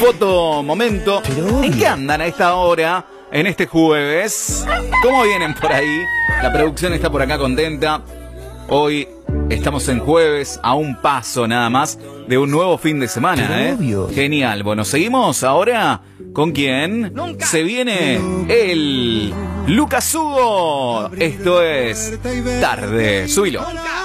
foto momento. ¿En qué andan a esta hora, en este jueves? ¿Cómo vienen por ahí? La producción está por acá contenta. Hoy estamos en jueves, a un paso nada más de un nuevo fin de semana, ¿eh? Genial. Bueno, seguimos ahora con quién. Se viene el Lucas Hugo. Esto es Tarde. Subilo.